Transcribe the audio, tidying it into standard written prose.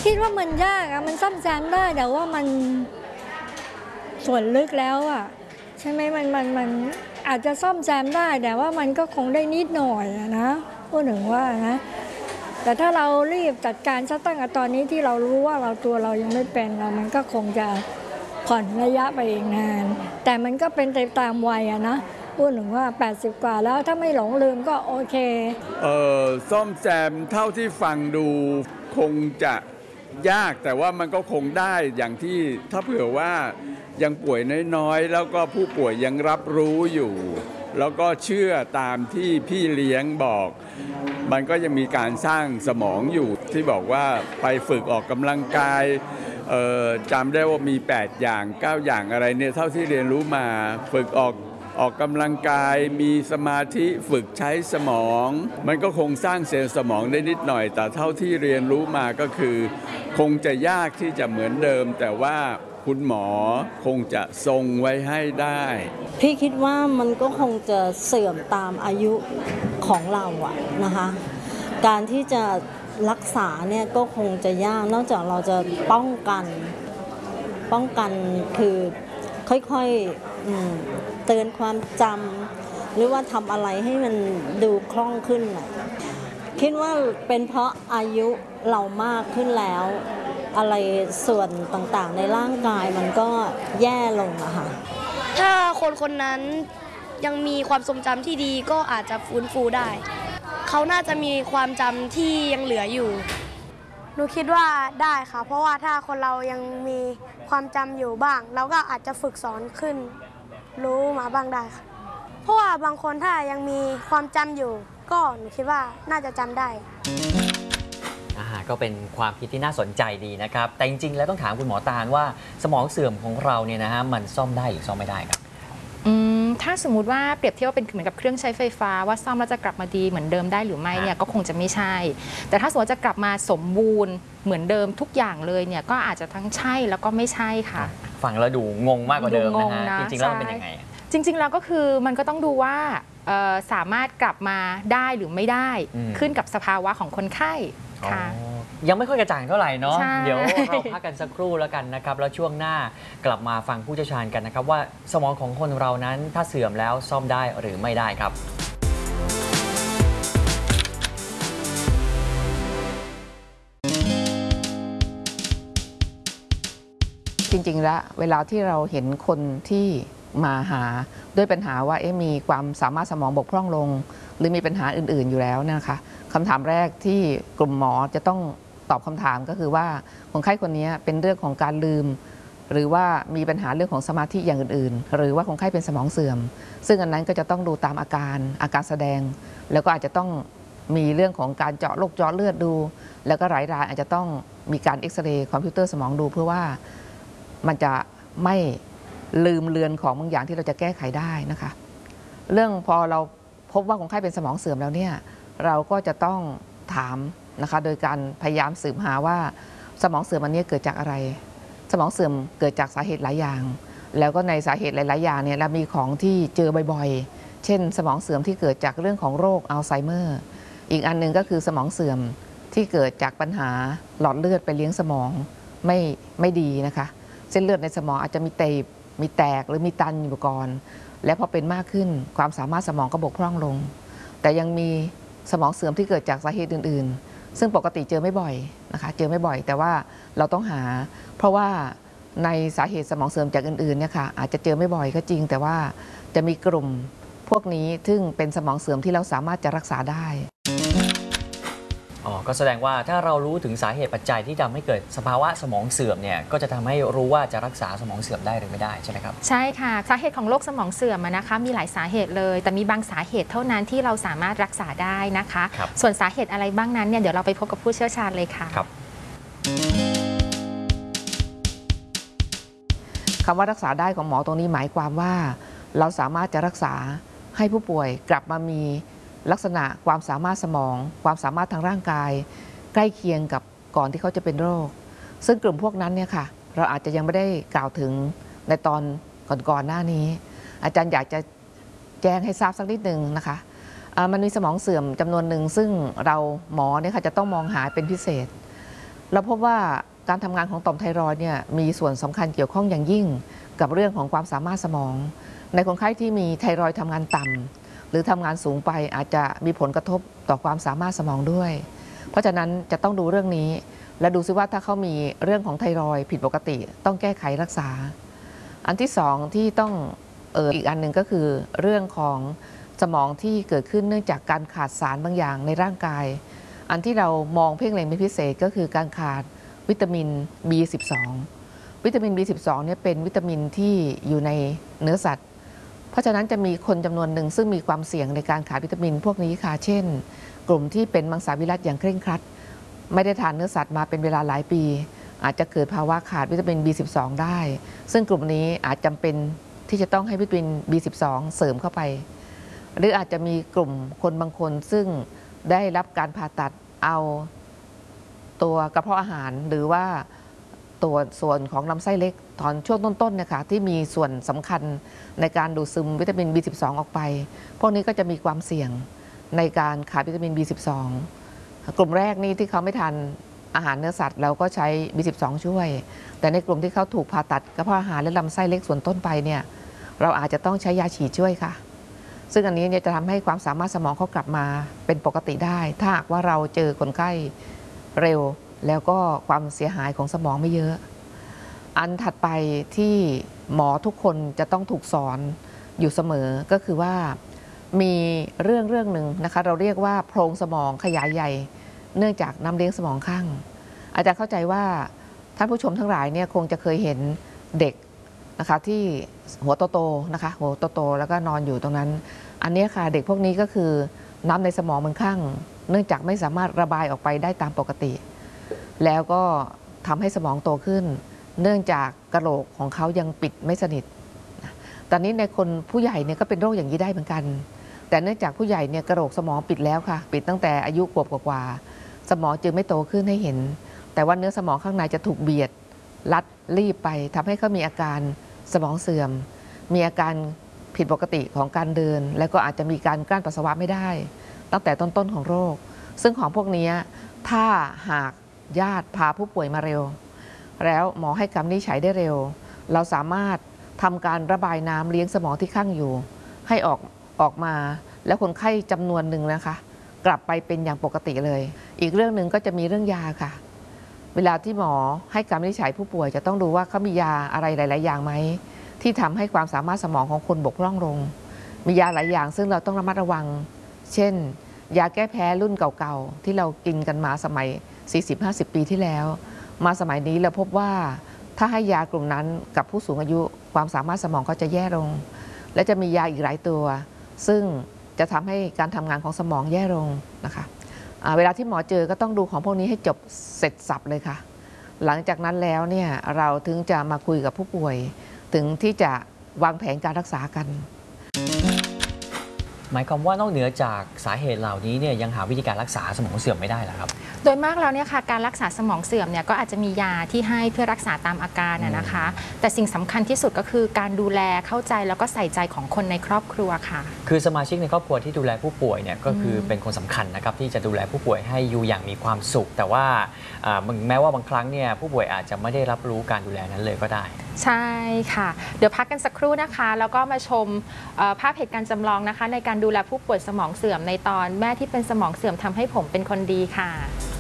คิดว่ามันยากอะมันซ่อมแซมได้แต่ว่ามันส่วนลึกแล้วอะใช่ไหมมันอาจจะซ่อมแซมได้แต่ว่ามันก็คงได้นิดหน่อยนะพูดถึงว่านะแต่ถ้าเรารีบจัดการซะตั้งแต่ตอนนี้ที่เรารู้ว่าตัวเรายังไม่เป็นมันก็คงจะผ่อนระยะไปอีกนานแต่มันก็เป็นไปตามวัยอะนะพูดถึงว่า80กว่าแล้วถ้าไม่หลงลืมก็โอเคซ่อมแซมเท่าที่ฟังดูคงจะยากแต่ว่ามันก็คงได้อย่างที่ถ้าเผื่อว่ายังป่วยน้อยๆแล้วก็ผู้ป่วยยังรับรู้อยู่แล้วก็เชื่อตามที่พี่เลี้ยงบอกมันก็ยังมีการสร้างสมองอยู่ที่บอกว่าไปฝึกออกกำลังกายจำได้ว่ามี8อย่าง9อย่างอะไรเนี่ยเท่าที่เรียนรู้มาฝึกออกกำลังกายมีสมาธิฝึกใช้สมองมันก็คงสร้างเซลล์สมองได้นิดหน่อยแต่เท่าที่เรียนรู้มาก็คือคงจะยากที่จะเหมือนเดิมแต่ว่าคุณหมอคงจะทรงไว้ให้ได้พี่คิดว่ามันก็คงจะเสื่อมตามอายุของเราอะนะคะการที่จะรักษาเนี่ยก็คงจะยากนอกจากเราจะป้องกันคือค่อยๆเตือนความจำหรือว่าทำอะไรให้มันดูคล่องขึ้นน่ะคิดว่าเป็นเพราะอายุเรามากขึ้นแล้วอะไรส่วนต่างๆในร่างกายมันก็แย่ลงอะค่ะถ้าคนคนนั้นยังมีความทรงจำที่ดีก็อาจจะฟื้นฟูได้เขาน่าจะมีความจำที่ยังเหลืออยู่หนูคิดว่าได้ค่ะเพราะว่าถ้าคนเรายังมีความจำอยู่บ้างเราก็อาจจะฝึกสอนขึ้นรู้มาบ้างได้ค่ะเพราะว่าบางคนถ้ายังมีความจำอยู่ก็หนูคิดว่าน่าจะจำได้ก็เป็นความคิดที่น่าสนใจดีนะครับแต่จริงๆแล้วต้องถามคุณหมอตาลว่าสมองเสื่อมของเราเนี่ยนะฮะมันซ่อมได้หรือซ่อมไม่ได้ครับถ้าสมมุติว่าเปรียบเทียบว่าเป็นเหมือนกับเครื่องใช้ไฟฟ้าว่าซ่อมแล้วจะกลับมาดีเหมือนเดิมได้หรือไม่เนี่ยก็คงจะไม่ใช่แต่ถ้าสมมติจะกลับมาสมบูรณ์เหมือนเดิมทุกอย่างเลยเนี่ยก็อาจจะทั้งใช่แล้วก็ไม่ใช่ค่ะฟังแล้วดูงงมากกว่าเดิมนะฮะจริงๆแล้วมันเป็นยังไงจริงๆแล้วก็คือมันก็ต้องดูว่าสามารถกลับมาได้หรือไม่ได้ขึ้นกับสภาวะของคนไข้ค่ะยังไม่ค่อยกระจ่างเท่าไหร่เนาะเดี๋ยวเราพักกันสักครู่แล้วกันนะครับแล้วช่วงหน้ากลับมาฟังผู้เชี่ยวชาญกันนะครับว่าสมองของคนเรานั้นถ้าเสื่อมแล้วซ่อมได้หรือไม่ได้ครับจริงๆแล้วเวลาที่เราเห็นคนที่มาหาด้วยปัญหาว่ามีความสามารถสมองบกพร่องลงหรือมีปัญหาอื่นๆอยู่แล้วนะคะคำถามแรกที่กลุ่มหมอจะต้องตอบคำถามก็คือว่าคนไข้คนนี้เป็นเรื่องของการลืมหรือว่ามีปัญหาเรื่องของสมาธิอย่างอื่นๆหรือว่าคนไข้เป็นสมองเสื่อมซึ่งอันนั้นก็จะต้องดูตามอาการแสดงแล้วก็อาจจะต้องมีเรื่องของการเจาะโรคเจาะเลือดดูแล้วก็หลายรายอาจจะต้องมีการเอ็กซเรย์คอมพิวเตอร์สมองดูเพื่อว่ามันจะไม่ลืมเลือนของบางอย่างที่เราจะแก้ไขได้นะคะเรื่องพอเราพบว่าคนไข้เป็นสมองเสื่อมแล้วเนี่ยเราก็จะต้องถามนะคะโดยการพยายามสืบหาว่าสมองเสื่อมอันนี้เกิดจากอะไรสมองเสื่อมเกิดจากสาเหตุหลายอย่างแล้วก็ในสาเหตุหลายๆอย่างเนี่ยเรามีของที่เจอบ่อยๆเช่นสมองเสื่อมที่เกิดจากเรื่องของโรคอัลไซเมอร์อีกอันนึงก็คือสมองเสื่อมที่เกิดจากปัญหาหลอดเลือดไปเลี้ยงสมองไม่ดีนะคะเส้นเลือดในสมองอาจจะมีแตกหรือมีตันอยู่ก่อนและพอเป็นมากขึ้นความสามารถสมองก็บกพร่องลงแต่ยังมีสมองเสื่อมที่เกิดจากสาเหตุอื่นๆซึ่งปกติเจอไม่บ่อยนะคะเจอไม่บ่อยแต่ว่าเราต้องหาเพราะว่าในสาเหตุสมองเสื่อมจากอื่นๆเนี่ยค่ะอาจจะเจอไม่บ่อยก็จริงแต่ว่าจะมีกลุ่มพวกนี้ซึ่งเป็นสมองเสื่อมที่เราสามารถจะรักษาได้ก็แสดงว่าถ้าเรารู้ถึงสาเหตุปัจจัยที่ทำให้เกิดสภาวะสมองเสื่อมเนี่ยก็จะทำให้รู้ว่าจะรักษาสมองเสื่อมได้หรือไม่ได้ใช่ไหมครับใช่ค่ะสาเหตุของโรคสมองเสื่อมนะคะมีหลายสาเหตุเลยแต่มีบางสาเหตุเท่านั้นที่เราสามารถรักษาได้นะคะส่วนสาเหตุอะไรบ้างนั้นเนี่ยเดี๋ยวเราไปพบกับผู้เชี่ยวชาญเลยค่ะคำว่ารักษาได้ของหมอตรงนี้หมายความว่าเราสามารถจะรักษาให้ผู้ป่วยกลับมามีลักษณะความสามารถสมองความสามารถทางร่างกายใกล้เคียงกับก่อนที่เขาจะเป็นโรคซึ่งกลุ่มพวกนั้นเนี่ยค่ะเราอาจจะยังไม่ได้กล่าวถึงในตอนก่อนหน้านี้อาจารย์อยากจะแจ้งให้ทราบสักนิดนึงนะคะมันมีสมองเสื่อมจำนวนหนึ่งซึ่งเราหมอเนี่ยค่ะจะต้องมองหาเป็นพิเศษเราพบว่าการทำงานของต่อมไทรอยด์เนี่ยมีส่วนสำคัญเกี่ยวข้องอย่างยิ่งกับเรื่องของความสามารถสมอง ในคนไข้ที่มีไทรอยด์ทำงานต่ำหรือทำงานสูงไปอาจจะมีผลกระทบต่อความสามารถสมองด้วย เพราะฉะนั้นจะต้องดูเรื่องนี้และดูซิว่าถ้าเขามีเรื่องของไทรอยด์ผิดปกติต้องแก้ไขรักษาอันที่สองที่ต้องอีกอันหนึ่งก็คือเรื่องของสมองที่เกิดขึ้นเนื่องจากการขาดสารบางอย่างในร่างกายอันที่เรามองเพ่งเล็งเป็นพิเศษก็คือการขาดวิตามิน B12 วิตามิน B12 เนี่ยเป็นวิตามินที่อยู่ในเนื้อสัตว์เพราะฉะนั้นจะมีคนจำนวนหนึ่งซึ่งมีความเสี่ยงในการขาดวิตามินพวกนี้ค่ะเช่นกลุ่มที่เป็นมังสวิรัติอย่างเคร่งครัดไม่ได้ทานเนื้อสัตว์มาเป็นเวลาหลายปีอาจจะเกิดภาวะขาดวิตามิน B12 ได้ซึ่งกลุ่มนี้อาจจำเป็นที่จะต้องให้วิตามิน B12 เสริมเข้าไปหรืออาจจะมีกลุ่มคนบางคนซึ่งได้รับการผ่าตัดเอาตัวกระเพาะอาหารหรือว่าตัวส่วนของลำไส้เล็กตอนช่วงต้นๆนะคะที่มีส่วนสำคัญในการดูดซึมวิตามิน B12 ออกไปพวกนี้ก็จะมีความเสี่ยงในการขาดวิตามิน B12 กลุ่มแรกนี่ที่เขาไม่ทานอาหารเนื้อสัตว์เราก็ใช้ B12 ช่วยแต่ในกลุ่มที่เขาถูกผ่าตัดกระเพาะอาหารและลำไส้เล็กส่วนต้นไปเนี่ยเราอาจจะต้องใช้ยาฉีดช่วยค่ะซึ่งอันนี้จะทำให้ความสามารถสมองเขากลับมาเป็นปกติได้ถ้าหากว่าเราเจอคนไข้เร็วแล้วก็ความเสียหายของสมองไม่เยอะอันถัดไปที่หมอทุกคนจะต้องถูกสอนอยู่เสมอก็คือว่ามีเรื่องหนึ่งนะคะเราเรียกว่าโพรงสมองขยายใหญ่เนื่องจากน้ำเลี้ยงสมองข้างอาจารย์เข้าใจว่าท่านผู้ชมทั้งหลายเนี่ยคงจะเคยเห็นเด็กนะคะที่หัวโตๆนะคะหัวโตๆแล้วก็นอนอยู่ตรงนั้นอันนี้ค่ะเด็กพวกนี้ก็คือน้ำในสมองมันข้างเนื่องจากไม่สามารถระบายออกไปได้ตามปกติแล้วก็ทำให้สมองโตขึ้นเนื่องจากกระโหลกของเขายังปิดไม่สนิทตอนนี้ในคนผู้ใหญ่เนี่ยก็เป็นโรคอย่างนี้ได้เหมือนกันแต่เนื่องจากผู้ใหญ่เนี่ยกระโหลกสมองปิดแล้วค่ะปิดตั้งแต่อายุขวบกว่าสมองจึงไม่โตขึ้นให้เห็นแต่ว่าเนื้อสมองข้างในจะถูกเบียดลัดรีบไปทำให้เขามีอาการสมองเสื่อมมีอาการผิดปกติของการเดินแล้วก็อาจจะมีการกลั้นปัสสาวะไม่ได้ตั้งแต่ต้นๆของโรคซึ่งของพวกนี้ถ้าหากญาติพาผู้ป่วยมาเร็วแล้วหมอให้คำวินิจฉัยได้เร็วเราสามารถทำการระบายน้ำเลี้ยงสมองที่ข้างอยู่ให้ออกมาแล้วคนไข้จำนวนหนึ่งนะคะกลับไปเป็นอย่างปกติเลยอีกเรื่องหนึ่งก็จะมีเรื่องยาค่ะเวลาที่หมอให้การวินิจฉัยผู้ป่วยจะต้องดูว่าเขามียาอะไรหลายๆอย่างไหมที่ทำให้ความสามารถสมองของคนบกพร่องลงมียาหลายอย่างซึ่งเราต้องระมัดระวังเช่นยาแก้แพ้รุ่นเก่าๆที่เรากินกันมาสมัย 40-50 ปีที่แล้วมาสมัยนี้เราพบว่าถ้าให้ยากลุ่มนั้นกับผู้สูงอายุความสามารถสมองเขาจะแย่ลงและจะมียาอีกหลายตัวซึ่งจะทำให้การทำงานของสมองแย่ลงนะคะเวลาที่หมอเจอก็ต้องดูของพวกนี้ให้จบเสร็จสับเลยค่ะหลังจากนั้นแล้วเนี่ยเราถึงจะมาคุยกับผู้ป่วยถึงที่จะวางแผนการรักษากันหมายความว่านอกเหนือจากสาเหตุเหล่านี้เนี่ยยังหาวิธีการรักษาสมองเสื่อมไม่ได้เหรอครับโดยมากแล้วเนี่ยค่ะการรักษาสมองเสื่อมเนี่ยก็อาจจะมียาที่ให้เพื่อรักษาตามอาการนะคะแต่สิ่งสำคัญที่สุดก็คือการดูแลเข้าใจแล้วก็ใส่ใจของคนในครอบครัวค่ะคือสมาชิกในครอบครัวที่ดูแลผู้ป่วยเนี่ยก็คือเป็นคนสำคัญนะครับที่จะดูแลผู้ป่วยให้อยู่อย่างมีความสุขแต่ว่าแม้ว่าบางครั้งเนี่ยผู้ป่วยอาจจะไม่ได้รับรู้การดูแลนั้นเลยก็ได้ใช่ค่ะเดี๋ยวพักกันสักครู่นะคะแล้วก็มาชมภาพเหตุการณ์จำลองนะคะในการดูแลผู้ป่วยสมองเสื่อมในตอนแม่ที่เป็นสมองเสื่อมทำให้ผมเป็นคนดีค่ะ